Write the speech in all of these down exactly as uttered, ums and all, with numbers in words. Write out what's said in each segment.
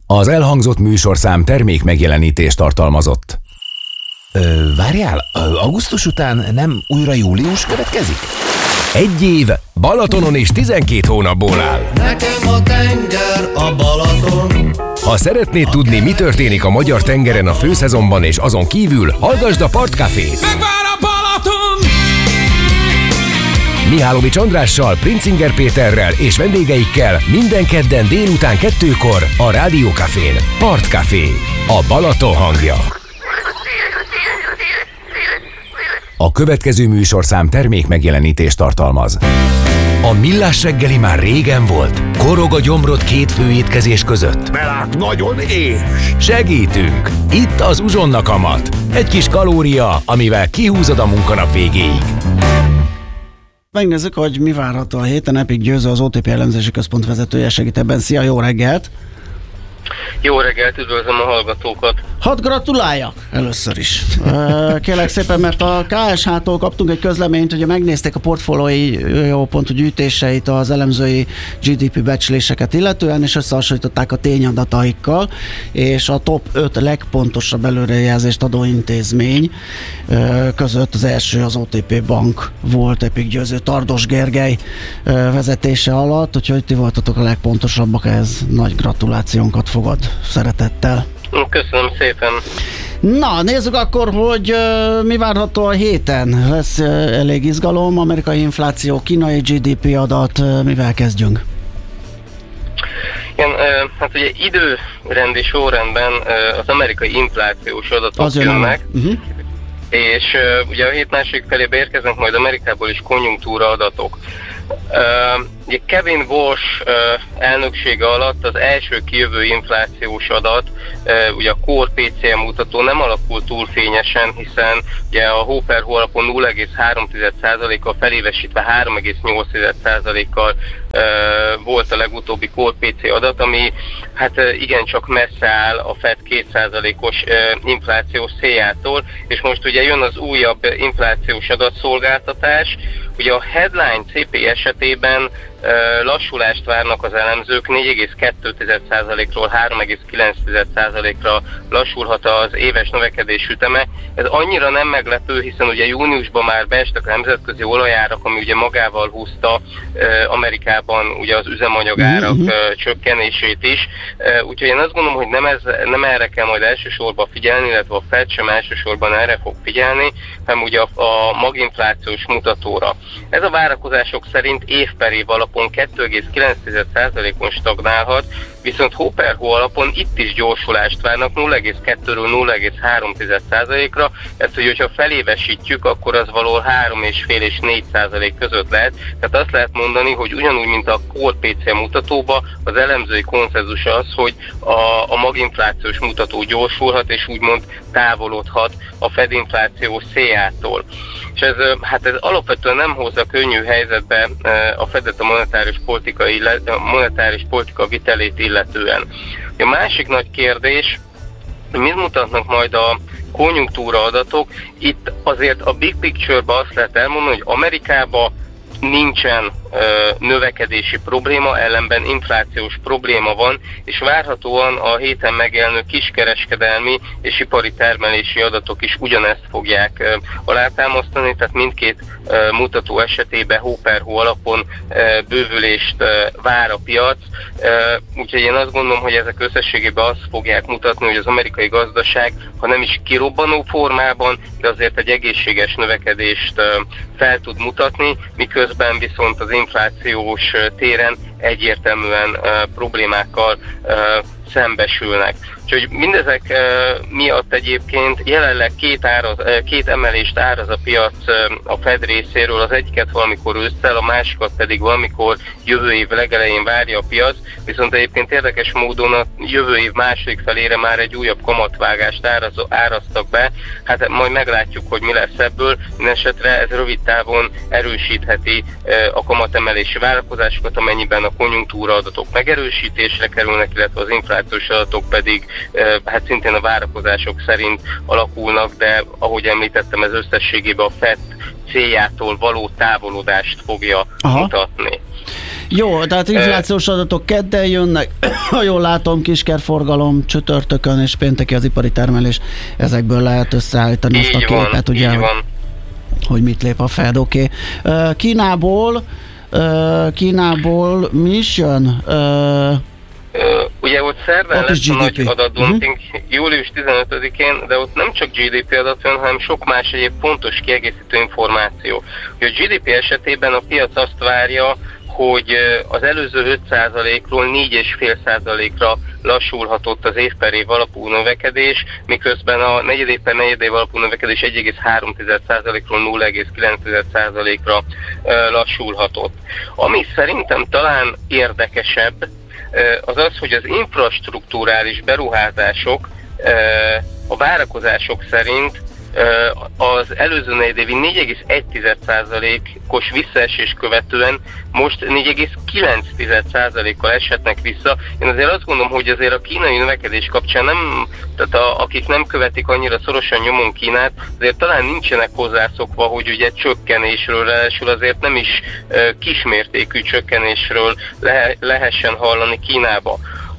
Az elhangzott műsorszám termék megjelenítést tartalmazott. Ö, várjál, augusztus után nem újra július következik? Egy év Balatonon és tizenkét hónapból áll. Nekem a tenger a Balaton. Ha szeretnéd tudni, mi történik a magyar tengeren a főszezonban és azon kívül, hallgasd a Partcafét. Megvár a Balaton! Mihálovics Andrással, Princinger Péterrel és vendégeikkel minden kedden délután kettőkor a Rádiókafén. Partcafé, a Balaton hangja. A következő műsorszám termék megjelenítést tartalmaz. A Millás reggeli már régen volt. Korog a gyomrod két fő étkezés között. Belát nagyon és. Segítünk! Itt az Uzsonna kamat. Egy kis kalória, amivel kihúzod a munkanap végéig. Megnézzük, hogy mi várható a héten. Epik Győző, az o té pé elemzési központ vezetője segít ebben. Szia, jó reggelt! Jó reggelt, üdvözlöm a hallgatókat! Hadd gratuláljak először is. Kérlek szépen, mert a ká es há-tól kaptunk egy közleményt, hogy megnézték a portfóliói jó pontú gyűjtéseit, az elemzői gé dé pé becsléseket illetően, és összehasonlították a tényadataikkal, és a top öt legpontosabb előrejelzést adó intézmény között az első az o té pé Bank volt, Epik Győző Tardos Gergely vezetése alatt, úgyhogy ti voltatok a legpontosabbak, ez nagy gratulációnkat fogad szeretettel. Köszönöm szépen. Na, nézzük akkor, hogy uh, mi várható a héten. Lesz uh, elég izgalom, amerikai infláció, kínai gé dé pé adat, uh, mivel kezdjünk? Igen, uh, hát ugye időrendi sorrendben uh, az amerikai inflációs adatok az jönnek, uh-huh. és uh, ugye a hét másik felébe érkeznek majd Amerikából is konjunktúra adatok. Uh, ugye Kevin Walsh uh, elnöksége alatt az első kijövő inflációs adat, uh, ugye a Core pé cé em mutató nem alakult túl fényesen, hiszen ugye a hó per hó alapon nulla egész három százalékkal felévesítve három egész nyolc százalékkal uh, volt a legutóbbi Core pé cé adat, ami hát uh, igencsak messze áll a Fed két százalékos uh, inflációs céljától, és most ugye jön az újabb inflációs adatszolgáltatás. Ugye a headline cé pé esetében uh, lassulást várnak az elemzők, négy egész kettő százalékról három egész kilenc százalékra lassulhat az éves növekedés üteme. Ez annyira nem meglepő, hiszen ugye júniusban már beestek a nemzetközi olajárak, ami ugye magával húzta uh, Amerikában ugye az üzemanyagárak uh, csökkenését is. Uh, úgyhogy én azt gondolom, hogy nem, ez, nem erre kell majd elsősorban figyelni, illetve a Fed sem elsősorban erre fog figyelni, hanem ugye a, a maginflációs mutatóra. Ez a várakozások szerint év per év alapon kettő egész kilenc százalékon stagnálhat, viszont hó per hó alapon itt is gyorsulást várnak nulla egész kettőről nulla egész három százalékra, ezt, hogy hogyha felévesítjük, akkor az valahol három egész öt és négy százalék között lehet. Tehát azt lehet mondani, hogy ugyanúgy, mint a Core pé cé mutatóban, az elemzői konszenzus az, hogy a, a maginflációs mutató gyorsulhat, és úgymond távolodhat a Fed inflációs céljától. És ez, hát ez alapvetően nem hozza könnyű helyzetbe a Fedet a monetáris politika, a monetáris politika vitelét illetően. A másik nagy kérdés, mit mutatnak majd a konjunktúra adatok? Itt azért a big picture-ben azt lehet elmondani, hogy Amerikában nincsen ö, növekedési probléma, ellenben inflációs probléma van, és várhatóan a héten megjelenő kiskereskedelmi és ipari termelési adatok is ugyanezt fogják ö, alátámasztani, tehát mindkét ö, mutató esetében hó per hó alapon ö, bővülést ö, vár a piac, ö, úgyhogy én azt gondolom, hogy ezek összességében azt fogják mutatni, hogy az amerikai gazdaság, ha nem is kirobbanó formában, de azért egy egészséges növekedést ö, fel tud mutatni, miközben viszont az inflációs téren egyértelműen uh, problémákkal uh, szembesülnek. Úgyhogy mindezek uh, miatt egyébként jelenleg két, áraz, uh, két emelést áraz a piac uh, a Fed részéről, az egyiket valamikor ősszel, a másikat pedig valamikor jövő év legelején várja a piac, viszont egyébként érdekes módon a jövő év második felére már egy újabb kamatvágást áraz, áraztak be, hát majd meglátjuk, hogy mi lesz ebből, mindesetre ez rövid távon erősítheti uh, a kamatemelési várakozásokat, amennyiben a konjunktúra adatok megerősítésre kerülnek, illetve az inflációs adatok pedig hát szintén a várakozások szerint alakulnak, de ahogy említettem, ez összességében a Fed céljától való távolodást fogja Aha. mutatni. Jó, tehát inflációs adatok kedden jönnek, ha jól látom, kiskerforgalom csütörtökön és pénteki az ipari termelés, ezekből lehet összeállítani azt a Így képet, van, ugye, így hogy, van. hogy mit lép a Fed, oké. Okay. Kínából, Kínából mi is jön? Ö, ugye ott szerdán Ott is lesz a gé dé pé. nagy adatdumping uh-huh. július tizenötödikén, de ott nem csak gé dé pé adat jön, hanem sok más egyéb fontos kiegészítő információ. Ugye a gé dé pé esetében a piac azt várja, hogy az előző öt százalékról négy egész öt százalékra lassulhatott az év per év alapú növekedés, miközben a negyed év per negyed év alapú növekedés egy egész három százalékról nulla egész kilenc százalékra lassulhatott. Ami szerintem talán érdekesebb, az az, hogy az infrastrukturális beruházások a várakozások szerint az előző negyedévi négy egész egy százalékos visszaesés követően most négy egész kilenc százalékkal eshetnek vissza. Én azért azt gondolom, hogy azért a kínai növekedés kapcsán nem, tehát a, akik nem követik annyira szorosan nyomon Kínát, azért talán nincsenek hozzászokva, hogy ugye csökkenésről, ráadásul azért nem is kismértékű csökkenésről le, lehessen hallani Kínába.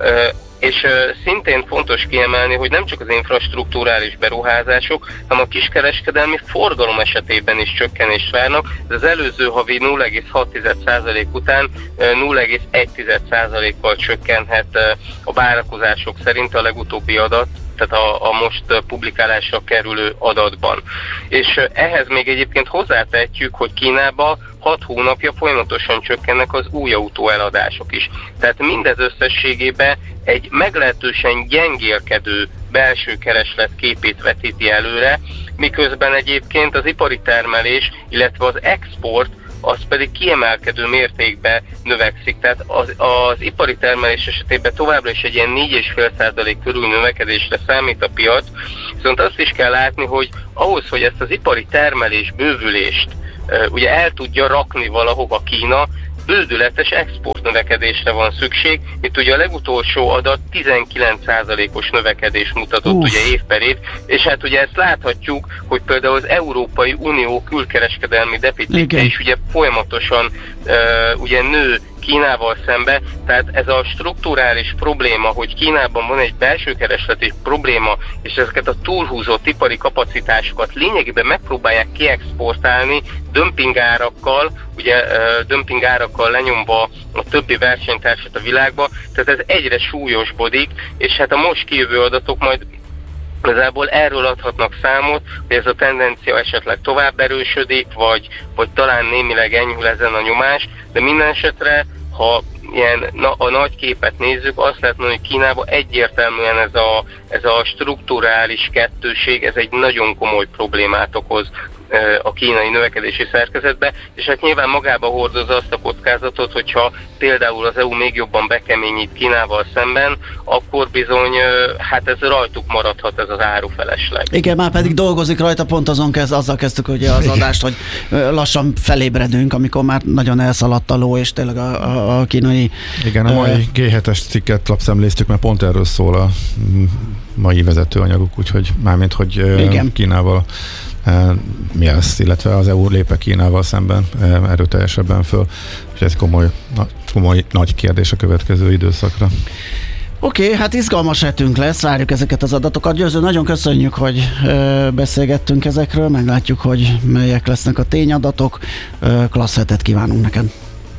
És uh, szintén fontos kiemelni, hogy nem csak az infrastruktúrális beruházások, hanem a kiskereskedelmi forgalom esetében is csökkenést várnak. Ez az előző havi nulla egész hat százalék után uh, nulla egész egy százalékkal csökkenhet uh, a várakozások szerint a legutóbbi adat, tehát a, a most publikálásra kerülő adatban. És ehhez még egyébként hozzátehetjük, hogy Kínába hat hónapja folyamatosan csökkennek az új autó eladások is. Tehát mindez összességében egy meglehetősen gyengélkedő belső kereslet képét vetíti előre, miközben egyébként az ipari termelés, illetve az export az pedig kiemelkedő mértékben növekszik. Tehát az, az ipari termelés esetében továbbra is egy ilyen négy egész öt százalék körül növekedésre számít a piac, viszont azt is kell látni, hogy ahhoz, hogy ezt az ipari termelés bővülést uh, ugye el tudja rakni valahova Kína, bődületes export növekedésre van szükség. Itt ugye a legutolsó adat tizenkilenc százalékos növekedés mutatott Uf. ugye év per év, és hát ugye ezt láthatjuk, hogy például az Európai Unió külkereskedelmi deficitje is ugye folyamatosan uh, ugye nő Kínával szembe, tehát ez a strukturális probléma, hogy Kínában van egy belső keresleti probléma, és ezeket a túlhúzott ipari kapacitásokat lényegében megpróbálják kiexportálni dömpingárakkal, ugye dömpingárakkal lenyomva a többi versenytársat a világba, tehát ez egyre súlyosbodik, és hát a most kijövő adatok majd igazából erről adhatnak számot, hogy ez a tendencia esetleg tovább erősödik, vagy, vagy talán némileg enyhül ezen a nyomás, de minden esetre, ha ilyen na, a nagy képet nézzük, azt lehet mondani, hogy Kínában egyértelműen ez a, ez a strukturális kettőség, ez egy nagyon komoly problémát okoz a kínai növekedési szerkezetbe, és hát nyilván magába hordozza azt a kockázatot, hogyha például az é u még jobban bekeményít Kínával szemben, akkor bizony, hát ez rajtuk maradhat ez az árufelesleg. Igen, már pedig dolgozik rajta, pont azon kezd, azzal kezdtük ugye az adást, hogy lassan felébredünk, amikor már nagyon elszaladt a ló, és tényleg a, a, a kínai... Igen, a mai gé hetes cikket lapszemléztük, mert pont erről szól a mai vezetőanyaguk, úgyhogy mármint, hogy Igen. Kínával mi az, illetve az é u lép Kínával szemben erőteljesebben föl, és ez komoly, komoly nagy kérdés a következő időszakra. Oké, okay, hát izgalmas hetünk lesz, várjuk ezeket az adatokat. Győző, nagyon köszönjük, hogy ö, beszélgettünk ezekről, meglátjuk, hogy melyek lesznek a tényadatok. Ö, klassz hetet kívánunk neked.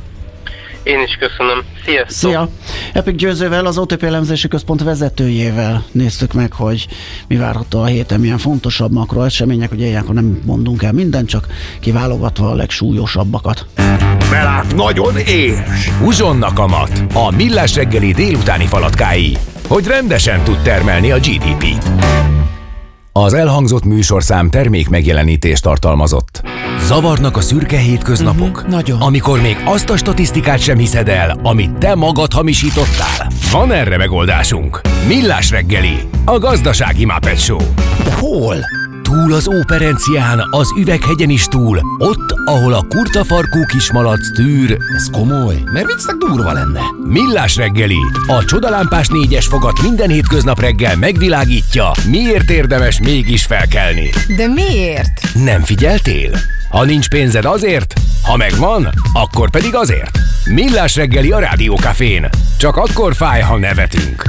Én is köszönöm. Sziasztok! Szia! Epic Győzővel, az o té pé elemzési központ vezetőjével néztük meg, hogy mi várható a héten, milyen fontosabb makroesemények, ugye ilyenkor nem mondunk el mindent, csak kiválogatva a legsúlyosabbakat. Mert nagyon éhes! Uzsonnak a mat, a Millás reggeli délutáni falatkái, hogy rendesen tud termelni a gé dé pét. Az elhangzott műsorszám termék megjelenítést tartalmazott. Zavarnak a szürke hétköznapok? Uh-huh, nagyon. Amikor még azt a statisztikát sem hiszed el, amit te magad hamisítottál? Van erre megoldásunk. Millás reggeli, a gazdasági Muppet Show. De hol? Túl az Óperencián, az Üveghegyen is túl, ott, ahol a kurtafarkú kismalac tűr. Ez komoly, mert viccnek durva lenne. Millás reggeli, a csodalámpás négyes fogat minden hétköznap reggel megvilágítja, miért érdemes mégis felkelni. De miért? Nem figyeltél? Ha nincs pénzed azért, Ha megvan, akkor pedig azért. Millás reggeli a Rádiókafén. Csak akkor fáj, ha nevetünk.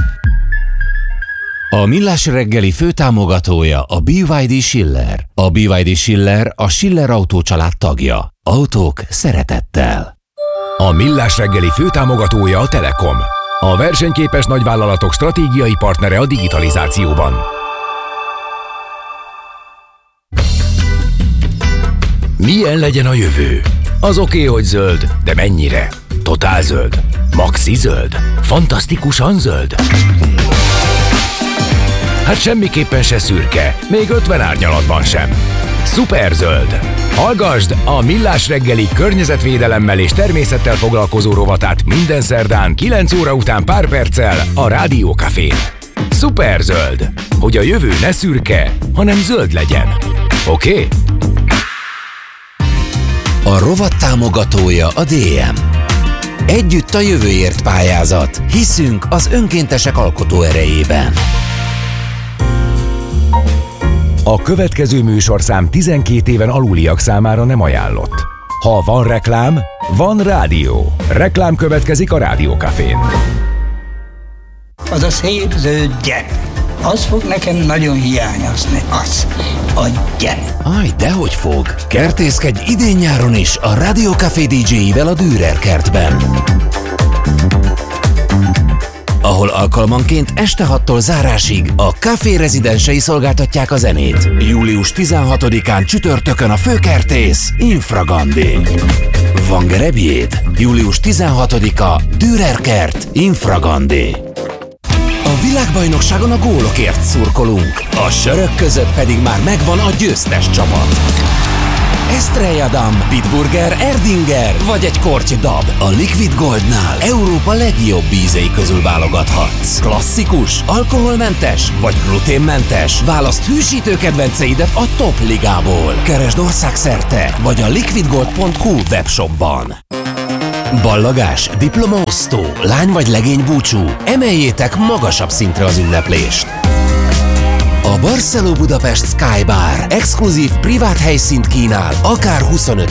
A Millás reggeli főtámogatója a bé vé dé Schiller. A bé vé dé Schiller a Schiller Autó család tagja. Autók szeretettel. A Millás reggeli főtámogatója a Telekom. A versenyképes nagyvállalatok stratégiai partnere a digitalizációban. Milyen legyen a jövő? Az oké, hogy zöld, de mennyire? Totál zöld? Maxi zöld? Fantasztikusan zöld? Hát semmiképpen se szürke, még ötven árnyalatban sem. Szuperzöld! Hallgasd a Millás reggeli környezetvédelemmel és természettel foglalkozó rovatát minden szerdán kilenc óra után pár perccel a Rádiókafén. Szuperzöld! Hogy a jövő ne szürke, hanem zöld legyen. Oké? Okay? A rovat támogatója a dé em. Együtt a jövőért pályázat. Hiszünk az önkéntesek alkotó erejében. A következő műsorszám tizenkét éven aluliak számára nem ajánlott. Ha van reklám, van rádió. Reklám következik a Rádiókafén. Az a szép zöld gyep, az fog nekem nagyon hiányozni, az, a gyep. Aj, dehogy fog. Kertészkedj idén-nyáron is a Rádiókafé dé dzséivel a Dürer kertben, ahol alkalmanként este hattól zárásig a Café rezidensei szolgáltatják a zenét. július tizenhatodikán csütörtökön a főkertész Infragandi. Van gerebjéd? július tizenhatodika Dürer kert Infragandi. A világbajnokságon a gólokért szurkolunk, a sörök között pedig már megvan a győztes csapat. Estrella Damm, Bitburger, Erdinger vagy egy korty dab. A Liquid Goldnál Európa legjobb ízei közül válogathatsz. Klasszikus, alkoholmentes vagy gluténmentes. Válaszd hűsítő kedvenceidet a top ligából. Keresd országszerte vagy a liquidgold pont hu webshopban. Ballagás, diplomaosztó, lány vagy legény búcsú. Emeljétek magasabb szintre az ünneplést. A Barceló Budapest Sky Bar exkluzív privát helyszínt kínál, akár huszonöt